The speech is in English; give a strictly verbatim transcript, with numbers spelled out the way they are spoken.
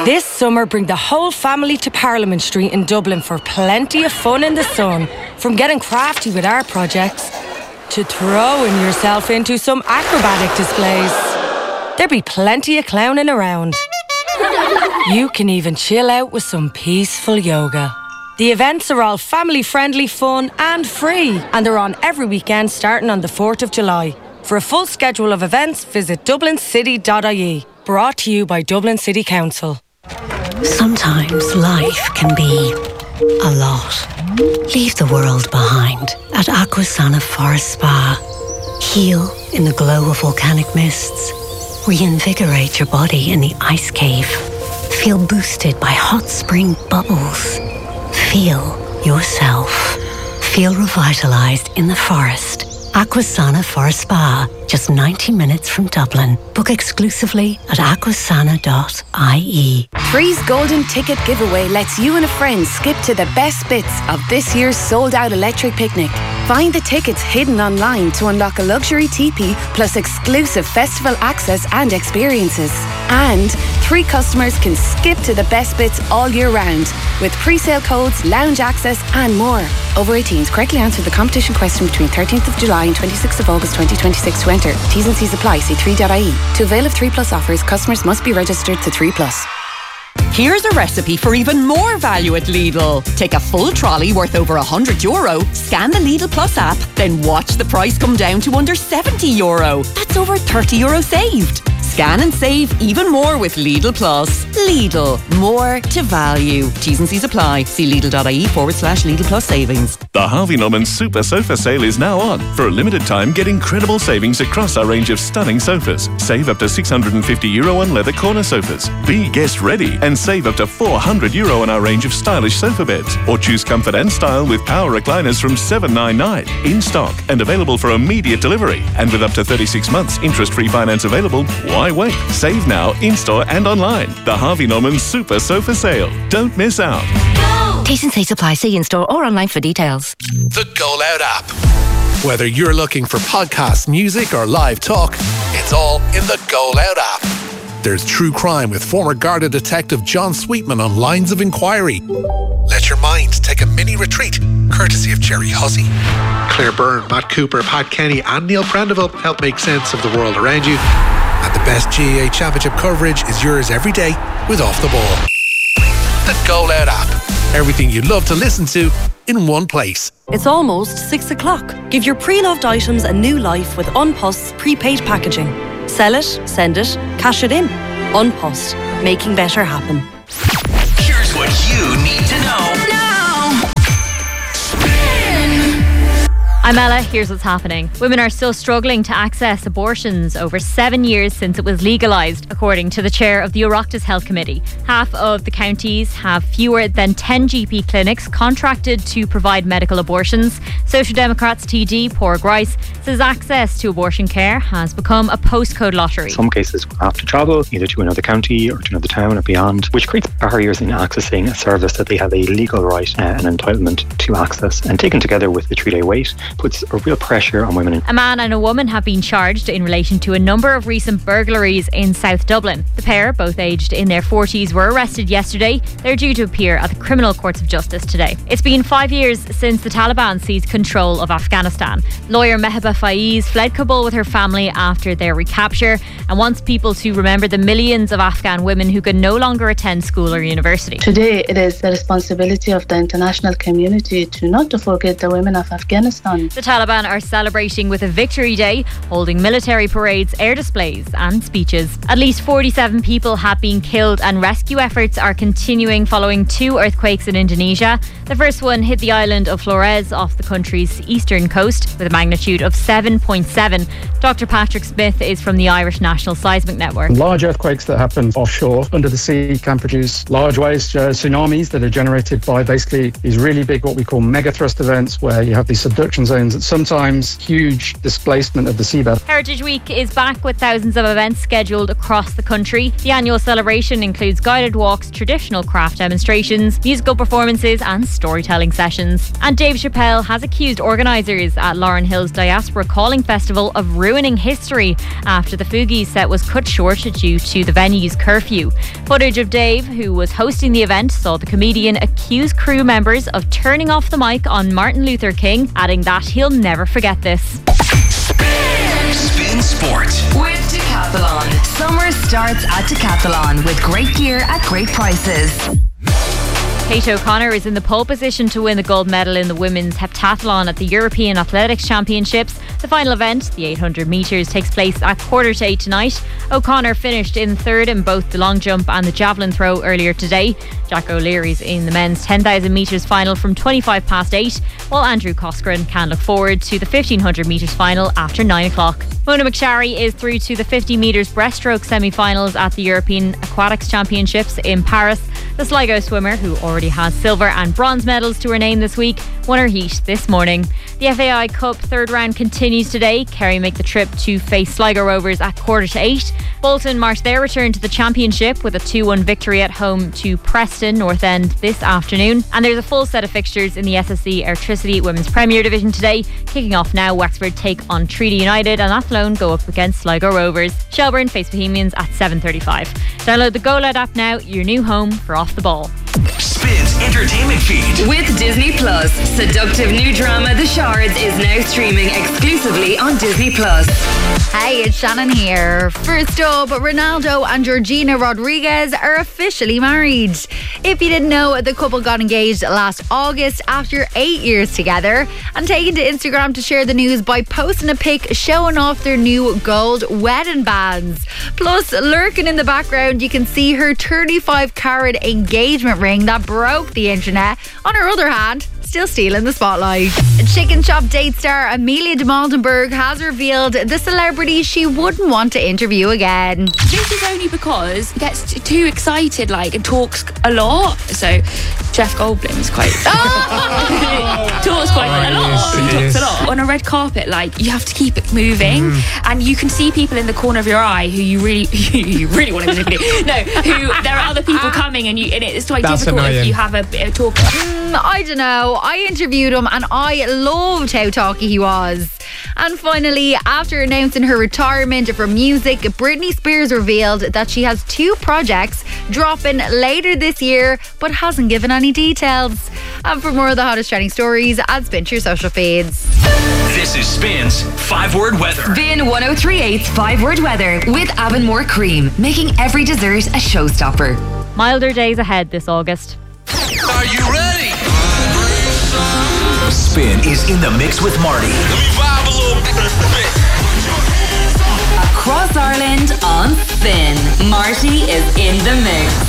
This summer, bring the whole family to Parliament Street in Dublin for plenty of fun in the sun. From getting crafty with our projects to throwing yourself into some acrobatic displays. There'll be plenty of clowning around. You can even chill out with some peaceful yoga. The events are all family-friendly, fun and free, and they're on every weekend starting on the fourth of July. For a full schedule of events, visit dublin city dot I E. Brought to you by Dublin City Council. Sometimes life can be a lot. Leave the world behind at Aquasana Forest Spa. Heal in the glow of volcanic mists. Reinvigorate your body in the ice cave. Feel boosted by hot spring bubbles. Feel yourself. Feel revitalized in the forest. Aquasana Forest Spa, just ninety minutes from Dublin. Book exclusively at aquasana dot I E. Three's Golden Ticket Giveaway lets you and a friend skip to the best bits of this year's sold-out electric picnic. Find the tickets hidden online to unlock a luxury teepee plus exclusive festival access and experiences. And three customers can skip to the best bits all year round with pre-sale codes, lounge access and more. Over eighteens, correctly answer the competition question between thirteenth of July and twenty-sixth of August twenty twenty-six to enter. T's and C's apply. See three dot I E. To avail of three Plus offers, customers must be registered to three Plus. Here's a recipe for even more value at Lidl. Take a full trolley worth over one hundred euro, scan the Lidl Plus app, then watch the price come down to under seventy euro. That's over thirty euro saved. Scan and save even more with Lidl Plus. Lidl, more to value. T's and C's apply. See Lidl.ie forward slash Lidl Plus savings. The Harvey Norman Super Sofa Sale is now on. For a limited time, get incredible savings across our range of stunning sofas. Save up to six hundred fifty euro on leather corner sofas. Be guest ready and save up to four hundred euro on our range of stylish sofa beds. Or choose comfort and style with power recliners from seven ninety-nine. In stock and available for immediate delivery. And with up to thirty-six months interest-free finance available, why wait? Save now, in-store and online. The Harvey Norman Super Sofa Sale. Don't miss out. T's and C's apply. See in-store or online for details. The Go Loud app. Whether you're looking for podcasts, music or live talk, it's all in the Go Loud app. There's true crime with former Garda detective John Sweetman on Lines of Inquiry. Let your mind take a mini retreat, courtesy of Jerry Hussey. Claire Byrne, Matt Cooper, Pat Kenny and Neil Prendeville help make sense of the world around you. And the best G A A Championship coverage is yours every day with Off the Ball. The Go Loud app. Everything you love to listen to in one place. It's almost six o'clock. Give your pre-loved items a new life with Unpost's prepaid packaging. Sell it, send it, cash it in. Unpost, making better happen. Here's what you need to know now. I'm Ella, here's what's happening. Women are still struggling to access abortions over seven years since it was legalised, according to the chair of the Oireachtas Health Committee. Half of the counties have fewer than ten G P clinics contracted to provide medical abortions. Social Democrats T D Pádraig Rice says access to abortion care has become a postcode lottery. Some cases will have to travel either to another county or to another town or beyond, which creates barriers in accessing a service that they have a legal right uh, and entitlement to access. And taken together with the three-day wait, puts a real pressure on women. A man and a woman have been charged in relation to a number of recent burglaries in South Dublin. The pair, both aged in their forties, were arrested yesterday. They're due to appear at the criminal courts of justice today. It's been five years since the Taliban seized control of Afghanistan. Lawyer Meheba Faiz fled Kabul with her family after their recapture and wants people to remember the millions of Afghan women who can no longer attend school or university. Today it is the responsibility of the international community to not to forget the women of Afghanistan. The Taliban are celebrating with a victory day, holding military parades, air displays and speeches. At least forty-seven people have been killed and rescue efforts are continuing following two earthquakes in Indonesia. The first one hit the island of Flores off the country's eastern coast with a magnitude of seven point seven. Doctor Patrick Smith is from the Irish National Seismic Network. Large earthquakes that happen offshore under the sea can produce large waves, uh, tsunamis that are generated by basically these really big what we call megathrust events where you have these subductions zones, sometimes huge displacement of the seabed. Heritage Week is back with thousands of events scheduled across the country. The annual celebration includes guided walks, traditional craft demonstrations, musical performances and storytelling sessions. And Dave Chappelle has accused organisers at Lauren Hill's Diaspora Calling Festival of ruining history after the Fugees set was cut short due to the venue's curfew. Footage of Dave, who was hosting the event, saw the comedian accuse crew members of turning off the mic on Martin Luther King, adding that he'll never forget this. Spin Sport with Decathlon. Summer starts at Decathlon with great gear at great prices. Kate O'Connor is in the pole position to win the gold medal in the women's heptathlon at the European Athletics Championships. The final event, the eight hundred metres, takes place at quarter to eight tonight. O'Connor finished in third in both the long jump and the javelin throw earlier today. Jack O'Leary's in the men's ten thousand metres final from twenty-five past eight, while Andrew Coscoran can look forward to the fifteen hundred metres final after nine o'clock. Mona McSharry is through to the fifty metres breaststroke semi-finals at the European Aquatics Championships in Paris. The Sligo swimmer, who already has silver and bronze medals to her name this week, won her heat this morning. The F A I Cup third round continues today. Kerry make the trip to face Sligo Rovers at quarter to eight. Bolton marked their return to the championship with a two one victory at home to Preston North End this afternoon. And there's a full set of fixtures in the S S E Airtricity Women's Premier Division today. Kicking off now, Wexford take on Treaty United and Athlone go up against Sligo Rovers. Shelbourne face Bohemians at seven thirty-five. Download the Go Loud app now, your new home for Off the Ball. Spins Entertainment Feed with Disney Plus. Seductive new drama The Shards is now streaming exclusively on Disney Plus. Hey, it's Shannon here. First up, Ronaldo and Georgina Rodriguez are officially married. If you didn't know, the couple got engaged last August after eight years together and taken to Instagram to share the news by posting a pic showing off their new gold wedding bands. Plus, lurking in the background, you can see her thirty-five carat engagement ring that broke the internet. On her other hand, still stealing the spotlight. Chicken Shop date star Amelia de Maldenberg has revealed the celebrity she wouldn't want to interview again. This is only because he gets t- too excited, like, and talks a lot. So Jeff Goldblum is quite oh. talks quite oh, a lot. Yes, he talks is. a lot on a red carpet. Like, you have to keep it moving, mm. and you can see people in the corner of your eye who you really, you really want to interview. No, who there are other people coming, and you, and it's quite That's difficult annoying. if you have a bit of talk. Mm, I don't know. I interviewed him and I loved how talky he was. And finally, after announcing her retirement from music, Britney Spears revealed that she has two projects dropping later this year, but hasn't given any details. And for more of the hottest trending stories, add Spin to your social feeds. This is Spin's five-word weather. Spin one oh three point eight's five-word weather with Avonmore Cream, making every dessert a showstopper. Milder days ahead this August. Are you ready? Spin is in the mix with Marty. Let me vibe a little bit. Across Ireland on Spin, Marty is in the mix.